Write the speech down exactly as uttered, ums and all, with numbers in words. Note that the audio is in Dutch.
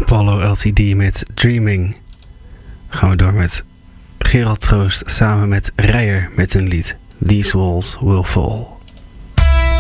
Apollo L T D met Dreaming. Gaan we door met Gerald Troost samen met Rijer met een lied These Walls Will Fall.